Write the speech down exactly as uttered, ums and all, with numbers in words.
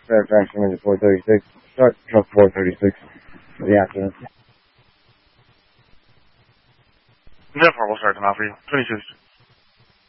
Fairfax, four thirty-six. Start truck four thirty-six for the afternoon. ten four, we'll start them out for you. twenty-six.